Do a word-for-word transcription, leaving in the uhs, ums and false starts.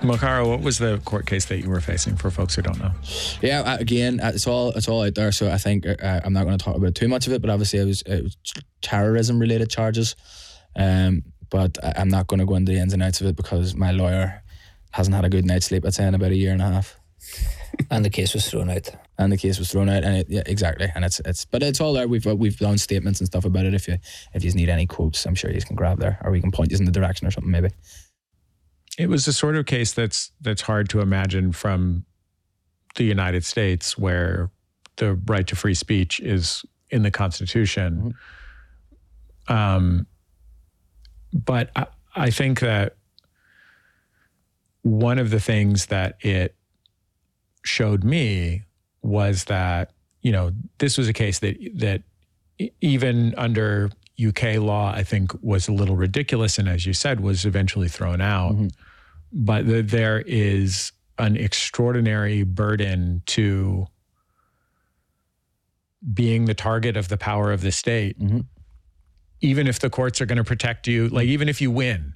Makara, what was the court case that you were facing for folks who don't know? Yeah, again, it's all it's all out there. So I think uh, I'm not going to talk about too much of it. But obviously, it was, it was terrorism related charges. Um, but I, I'm not going to go into the ins and outs of it because my lawyer hasn't had a good night's sleep, I'd say, in about a year and a half. And the case was thrown out. And the case was thrown out, and it, yeah, exactly. And it's it's, but it's all there. We've we've done statements and stuff about it. If you if you need any quotes, I'm sure you can grab there, or we can point you in the direction or something maybe. It was the sort of case that's that's hard to imagine from the United States, where the right to free speech is in the Constitution. Mm-hmm. Um, but I, I think that one of the things that it showed me was that, you know, this was a case that that even under U K law, I think was a little ridiculous, and as you said, was eventually thrown out. Mm-hmm. But the, there is an extraordinary burden to being the target of the power of the state, mm-hmm. even if the courts are going to protect you, like even if you win,